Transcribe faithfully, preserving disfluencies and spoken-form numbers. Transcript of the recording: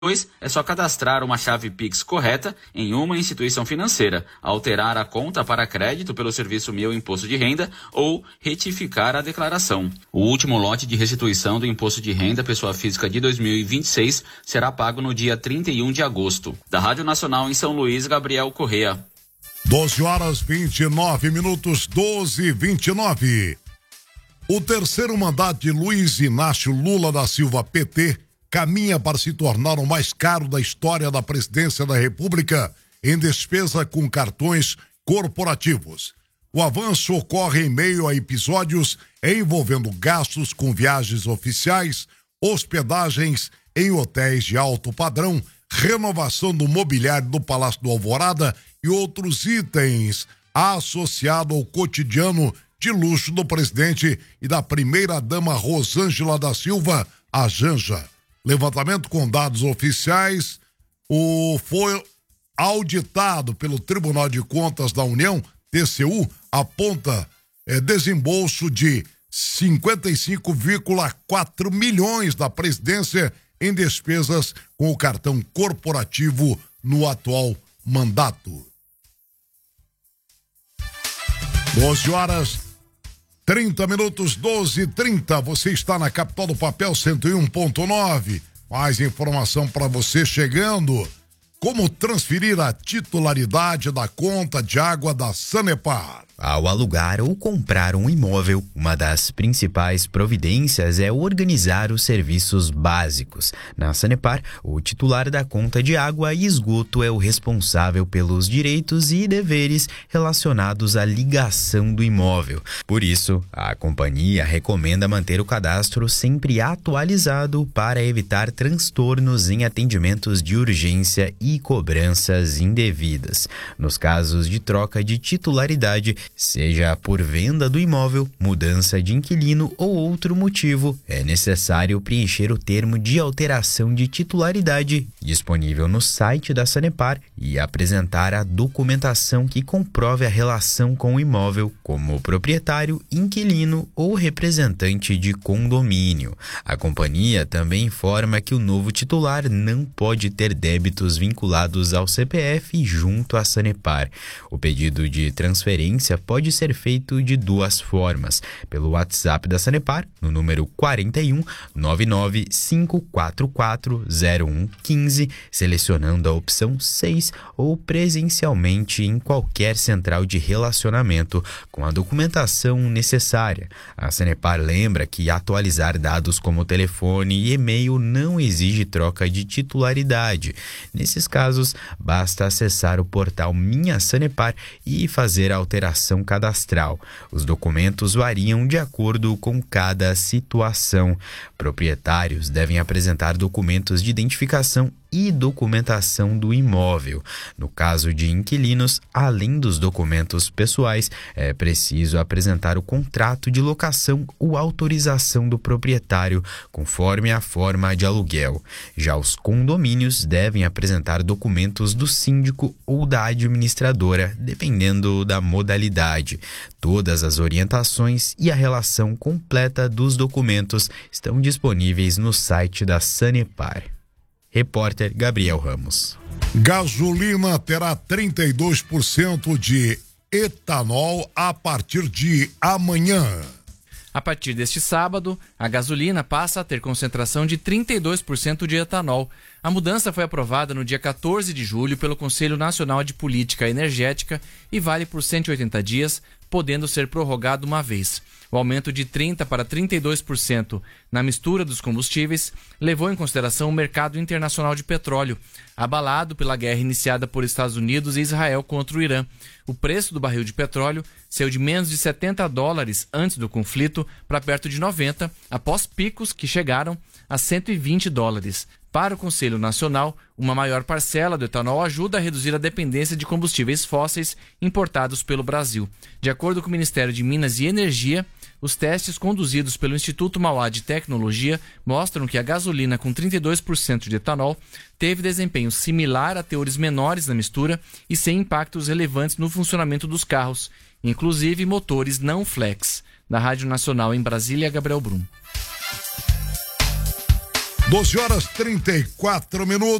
Depois, é só cadastrar uma chave Pix correta em uma instituição financeira, alterar a conta para crédito pelo serviço Meu Imposto de Renda ou retificar a declaração. O último lote de restituição do Imposto de Renda Pessoa Física de dois mil e vinte e seis será pago no dia trinta e um de agosto. Da Rádio Nacional em São Luís, Gabriel Correa. doze horas vinte e nove minutos, doze e vinte e nove. O terceiro mandato de Luiz Inácio Lula da Silva, P T, caminha para se tornar o mais caro da história da presidência da República em despesa com cartões corporativos. O avanço ocorre em meio a episódios envolvendo gastos com viagens oficiais, hospedagens em hotéis de alto padrão, renovação do mobiliário do Palácio do Alvorada e outros itens associados ao cotidiano de luxo do presidente e da primeira-dama Rosângela da Silva, a Janja. Levantamento com dados oficiais, o foi auditado pelo Tribunal de Contas da União, T C U, aponta é, desembolso de cinquenta e cinco vírgula quatro milhões da presidência em despesas com o cartão corporativo no atual mandato. doze horas trinta minutos, doze e trinta. Você está na capital do papel cento e um ponto nove. Mais informação para você chegando. Como transferir a titularidade da conta de água da Sanepar? Ao alugar ou comprar um imóvel, uma das principais providências é organizar os serviços básicos. Na Sanepar, o titular da conta de água e esgoto é o responsável pelos direitos e deveres relacionados à ligação do imóvel. Por isso, a companhia recomenda manter o cadastro sempre atualizado para evitar transtornos em atendimentos de urgência e cobranças indevidas. Nos casos de troca de titularidade, seja por venda do imóvel, mudança de inquilino ou outro motivo, é necessário preencher o termo de alteração de titularidade disponível no site da Sanepar e apresentar a documentação que comprove a relação com o imóvel como proprietário, inquilino ou representante de condomínio. A companhia também informa que o novo titular não pode ter débitos vinculados ao C P F junto à Sanepar. O pedido de transferência pode ser feito de duas formas: pelo WhatsApp da Sanepar, no número quarenta e um, nove nove cinco quatro quatro zero um um cinco, selecionando a opção seis, ou presencialmente em qualquer central de relacionamento com a documentação necessária. A Sanepar lembra que atualizar dados como telefone e e-mail não exige troca de titularidade. Nesses casos, basta acessar o portal Minha Sanepar e fazer a alteração cadastral. Os documentos variam de acordo com cada situação. Proprietários devem apresentar documentos de identificação e documentação do imóvel. No caso de inquilinos, além dos documentos pessoais, é preciso apresentar o contrato de locação ou autorização do proprietário, conforme a forma de aluguel. Já os condomínios devem apresentar documentos do síndico ou da administradora, dependendo da modalidade. Todas as orientações e a relação completa dos documentos estão disponíveis no site da Sanepar. Repórter Gabriel Ramos. Gasolina terá trinta e dois por cento de etanol a partir de amanhã. A partir deste sábado, a gasolina passa a ter concentração de trinta e dois por cento de etanol. A mudança foi aprovada no dia quatorze de julho pelo Conselho Nacional de Política Energética e vale por cento e oitenta dias, podendo ser prorrogado uma vez. O aumento de trinta por cento para trinta e dois por cento na mistura dos combustíveis levou em consideração o mercado internacional de petróleo, abalado pela guerra iniciada por Estados Unidos e Israel contra o Irã. O preço do barril de petróleo saiu de menos de setenta dólares antes do conflito para perto de noventa, após picos que chegaram a cento e vinte dólares. Para o Conselho Nacional, uma maior parcela do etanol ajuda a reduzir a dependência de combustíveis fósseis importados pelo Brasil. De acordo com o Ministério de Minas e Energia, os testes conduzidos pelo Instituto Mauá de Tecnologia mostram que a gasolina com trinta e dois por cento de etanol teve desempenho similar a teores menores na mistura e sem impactos relevantes no funcionamento dos carros, inclusive motores não flex. Da Rádio Nacional em Brasília, Gabriel Brum. doze horas e trinta e quatro minutos.